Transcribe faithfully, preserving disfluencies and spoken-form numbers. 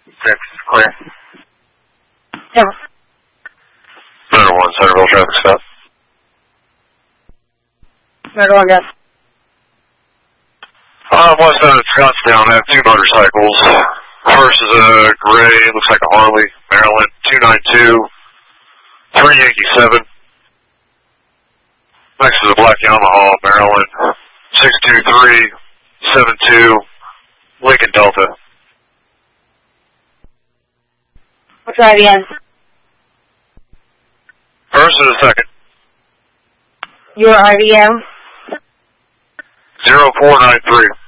six, clear. Yeah. Number one, Centerville traffic stop. Number one, yes. Uh, west side of Scottsdale, I have two motorcycles. First is a gray, looks like a Harley, Maryland, two nine two, three Yankee seven. Next is a black Yamaha, Maryland, six two three, seven two, Lincoln Delta. What's your I B N? First is a second. Your I B N? zero four nine three.